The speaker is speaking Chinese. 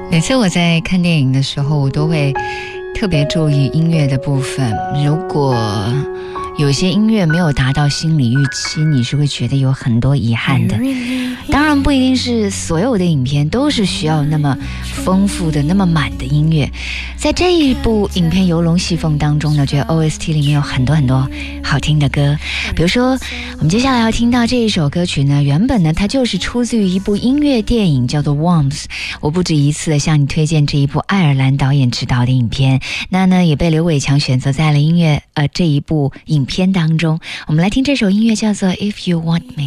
每次我在看电影的时候，我都会特别注意音乐的部分。如果有些音乐没有达到心理预期，你是会觉得有很多遗憾的。当然不一定是所有的影片都是需要那么丰富的那么满的音乐。在这一部影片《游龙戏凤》当中呢，觉得 OST 里面有很多很多好听的歌。比如说我们接下来要听到这一首歌曲呢，原本呢它就是出自于一部音乐电影叫做 Worms。 我不止一次的向你推荐这一部爱尔兰导演执导的影片，那呢也被刘伟强选择在了这一部影片当中。我们来听这首音乐叫做 If You Want Me。